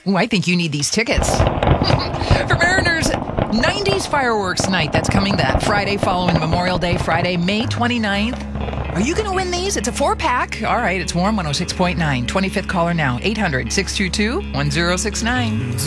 Ooh, I think you need these tickets. For Mariners 90s fireworks night, that's coming that Friday following Memorial Day, Friday, May 29th. Are you going to win these? It's a 4-pack. All right, it's Warm 106.9. 25th caller now, 800-622-1069.